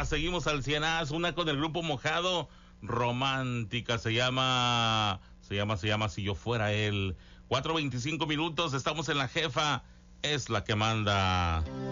seguimos al cienazo, una con el grupo Mojado, romántica, se llama Si yo fuera él. 4:25 minutos, estamos en La Jefa, es la que manda.